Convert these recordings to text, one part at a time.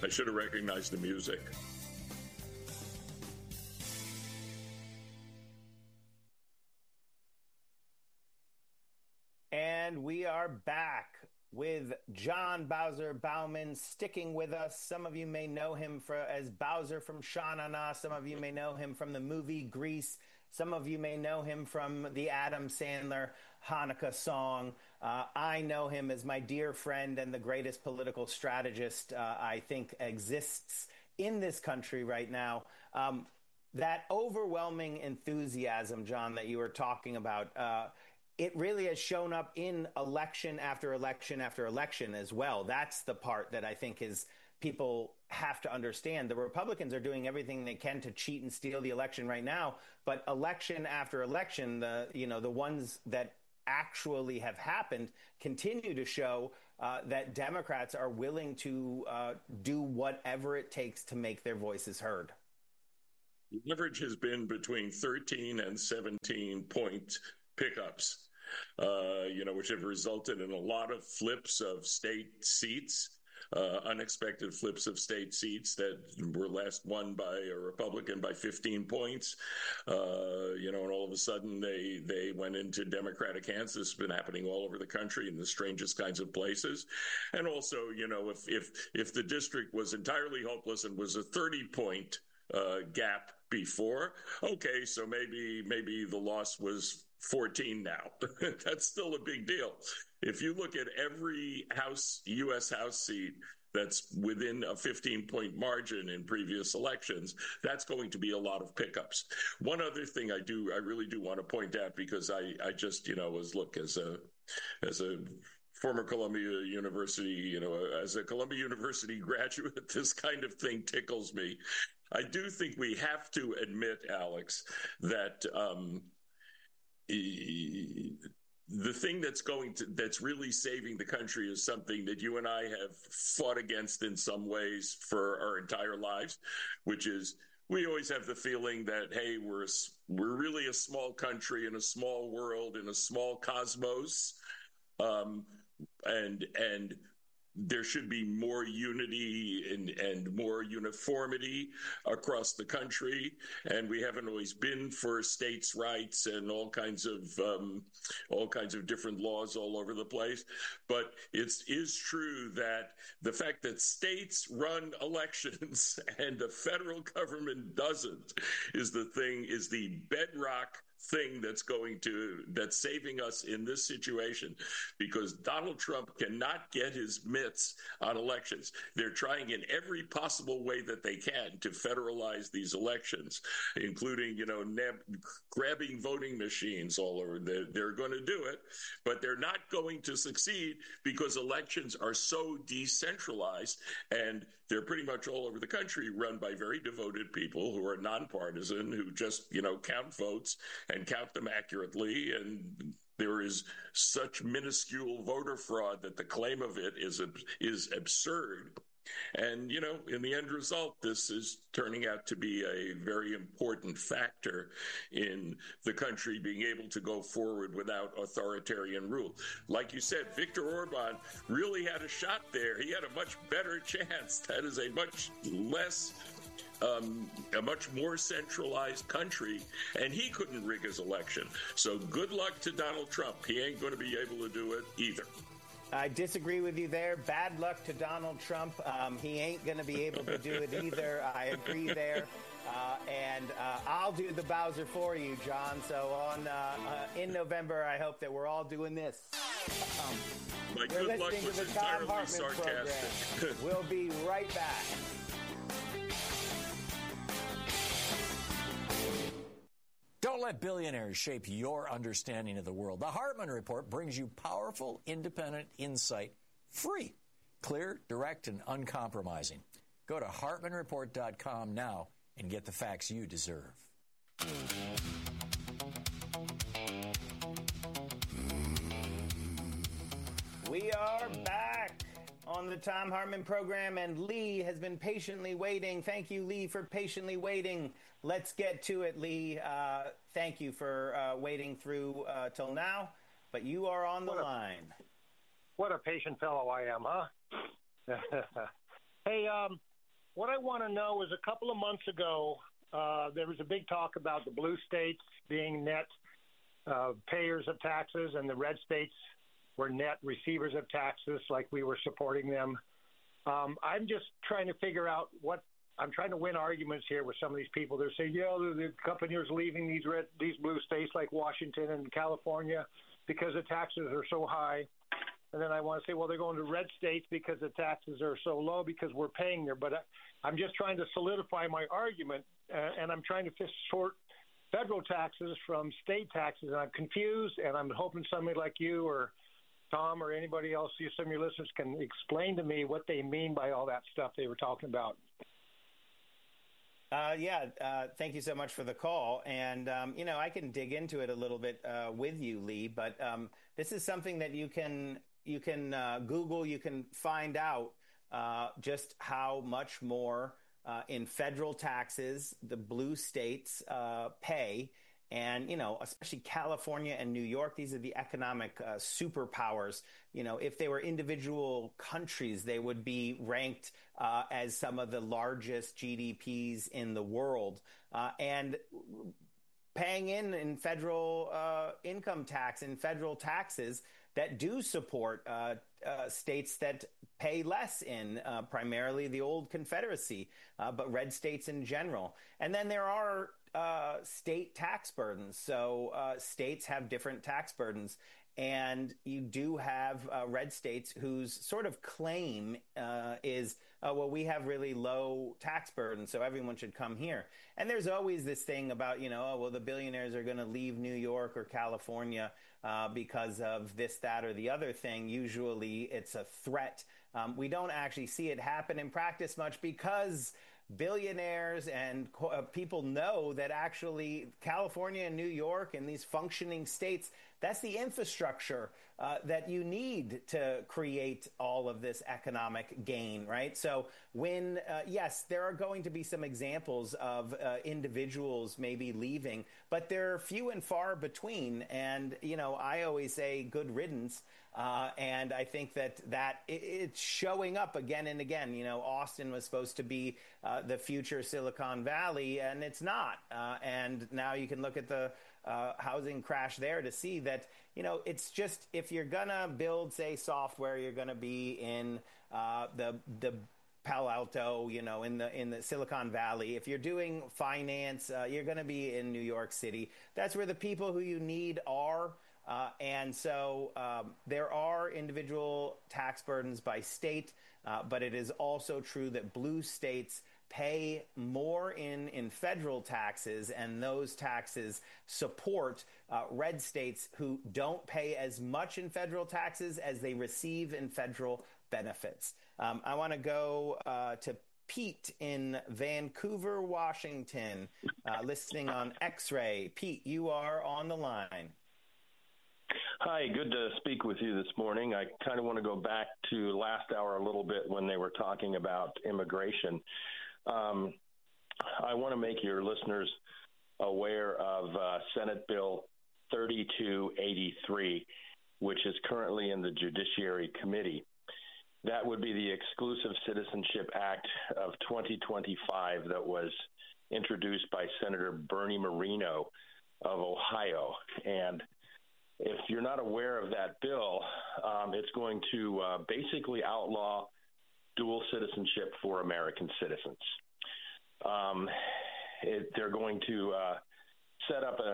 I should have recognized the music. And we are back with John Bowser Baumann sticking with us. Some of you may know him as Bowser from Sha Na Na. Some of you may know him from the movie Grease. Some of you may know him from the Adam Sandler Hanukkah song. I know him as my dear friend and the greatest political strategist I think exists in this country right now. That overwhelming enthusiasm, John, that you were talking about, it really has shown up in election after election after election as well. That's the part that I think is people have to understand. The Republicans are doing everything they can to cheat and steal the election right now, but election after election, the ones that actually have happened continue to show that Democrats are willing to do whatever it takes to make their voices heard. The average has been between 13 and 17 point pickups, which have resulted in a lot of flips of state seats, unexpected flips of state seats that were last won by a Republican by 15 points. And all of a sudden they went into Democratic hands. This has been happening all over the country in the strangest kinds of places. And also, if the district was entirely hopeless and was a 30-point gap before, okay, so maybe the loss was 14 now. That's still a big deal. If you look at every U.S. House seat that's within a 15-point margin in previous elections, that's going to be a lot of pickups. One other thing I really do want to point out, because I just, as a former Columbia University, as a Columbia University graduate, this kind of thing tickles me. I do think we have to admit, Alex, that the thing that's really saving the country is something that you and I have fought against in some ways for our entire lives, which is we always have the feeling that, hey, we're really a small country in a small world, in a small cosmos, and there should be more unity and more uniformity across the country. And we haven't always been for states' rights and all kinds of different laws all over the place. But it is true that the fact that states run elections and the federal government doesn't is the bedrock thing that's saving us in this situation, because Donald Trump cannot get his mitts on elections. They're trying in every possible way that they can to federalize these elections, including, grabbing voting machines all over. They're going to do it, but they're not going to succeed because elections are so decentralized, and they're pretty much all over the country run by very devoted people who are nonpartisan, who just, count votes and count them accurately. And there is such minuscule voter fraud that the claim of it is absurd. And, in the end result, this is turning out to be a very important factor in the country being able to go forward without authoritarian rule. Like you said, Viktor Orban really had a shot there. He had a much better chance. That is a much more centralized country, and he couldn't rig his election. So good luck to Donald Trump. He ain't going to be able to do it either. I disagree with you there. Bad luck to Donald Trump. He ain't going to be able to do it either. I agree there. And I'll do the Bowser for you, John. So in November, I hope that we're all doing this. My good luck was entirely sarcastic. We'll be right back. Don't let billionaires shape your understanding of the world. The Hartman Report brings you powerful, independent insight, free, clear, direct, and uncompromising. Go to hartmanreport.com now and get the facts you deserve. We are back on the Thom Hartmann program, and Lee has been patiently waiting. Thank you, Lee, for patiently waiting. Let's get to it, Lee. Thank you for waiting through till now, but you are on the line. What a patient fellow I am, huh? Hey, what I want to know is, a couple of months ago, there was a big talk about the blue states being net payers of taxes, and the red states were net receivers of taxes, like we were supporting them. I'm just trying to figure out I'm trying to win arguments here with some of these people. They're saying, the company is leaving these blue states like Washington and California because the taxes are so high. And then I want to say, well, they're going to red states because the taxes are so low because we're paying there. But I'm just trying to solidify my argument, and I'm trying to sort federal taxes from state taxes. And I'm confused, and I'm hoping somebody like you or Tom or anybody else, some of your listeners, can explain to me what they mean by all that stuff they were talking about. Thank you so much for the call. And, I can dig into it a little bit with you, Lee, but this is something that you can Google, you can find out just how much more in federal taxes the blue states pay. And, especially California and New York, these are the economic superpowers. If they were individual countries, they would be ranked as some of the largest GDPs in the world. And paying in federal income tax and federal taxes that do support states that pay less in primarily the old Confederacy, but red states in general. And then there are state tax burdens. So states have different tax burdens. And you do have red states whose sort of claim is, we have really low tax burden, so everyone should come here. And there's always this thing about, the billionaires are going to leave New York or California because of this, that, or the other thing. Usually it's a threat. We don't actually see it happen in practice much because billionaires and people know that actually California and New York and these functioning states, that's the infrastructure that you need to create all of this economic gain, right? So when, yes, there are going to be some examples of individuals maybe leaving, but they're few and far between. And, I always say good riddance. And I think that it's showing up again and again. Austin was supposed to be the future Silicon Valley, and it's not. And now you can look at the housing crash there to see that, it's just, if you're going to build, say, software, you're going to be in the Palo Alto, in the Silicon Valley. If you're doing finance, you're going to be in New York City. That's where the people who you need are. And so there are individual tax burdens by state, but it is also true that blue states pay more in federal taxes, and those taxes support red states who don't pay as much in federal taxes as they receive in federal benefits. I want to go to Pete in Vancouver, Washington, listening on X-Ray. Pete, you are on the line. Hi, good to speak with you this morning. I kind of want to go back to last hour a little bit when they were talking about immigration. I want to make your listeners aware of Senate Bill 3283, which is currently in the Judiciary Committee. That would be the Exclusive Citizenship Act of 2025 that was introduced by Senator Bernie Moreno of Ohio. And if you're not aware of that bill, it's going to basically outlaw dual citizenship for American citizens. They're going to set up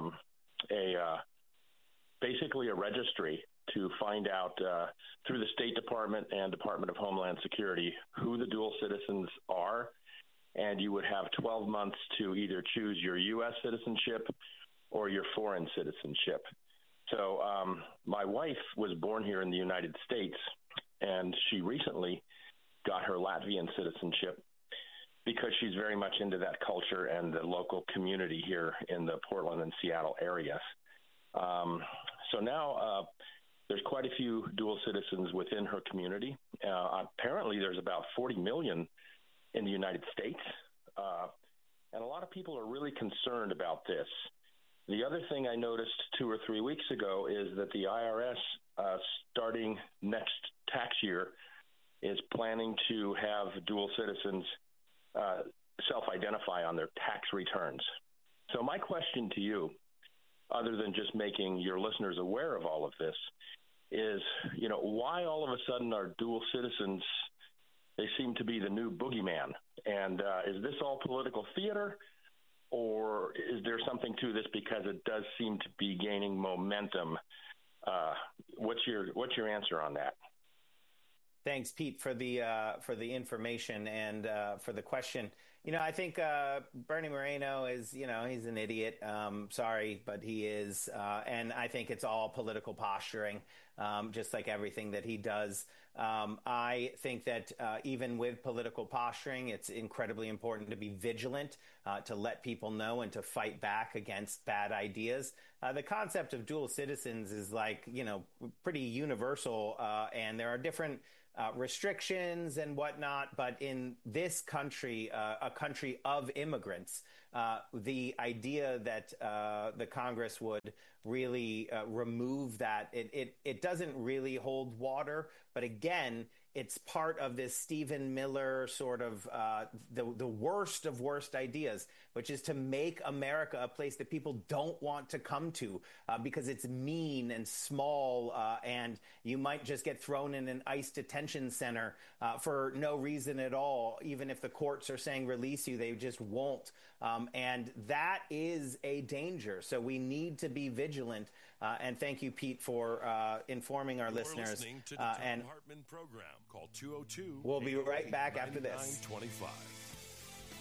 basically a registry to find out through the State Department and Department of Homeland Security who the dual citizens are, and you would have 12 months to either choose your U.S. citizenship or your foreign citizenship. So my wife was born here in the United States, and she recently got her Latvian citizenship because she's very much into that culture and the local community here in the Portland and Seattle areas. So now there's quite a few dual citizens within her community. Apparently there's about 40 million in the United States, and a lot of people are really concerned about this. The other thing I noticed 2 or 3 weeks ago is that the IRS, starting next tax year, is planning to have dual citizens self-identify on their tax returns. So my question to you, other than just making your listeners aware of all of this, is, why all of a sudden are dual citizens, they seem to be the new boogeyman? And is this all political theater, or is there something to this because it does seem to be gaining momentum? What's your answer on that? Thanks, Pete, for the information and for the question. I think Bernie Moreno is, he's an idiot. Sorry, but he is. And I think it's all political posturing, just like everything that he does. I think that even with political posturing, it's incredibly important to be vigilant, to let people know and to fight back against bad ideas. The concept of dual citizens is pretty universal, and there are different restrictions and whatnot, but in this country, a country of immigrants, the idea that the Congress would really remove that, it doesn't really hold water. But again, it's part of this Stephen Miller sort of the worst of worst ideas, which is to make America a place that people don't want to come to because it's mean and small, and you might just get thrown in an ICE detention center for no reason at all. Even if the courts are saying release you, they just won't. And that is a danger. So we need to be vigilant. And thank you, Pete, for informing our listeners. Listening to the Thom Hartmann program. Call 202. We'll be right back after this. 25.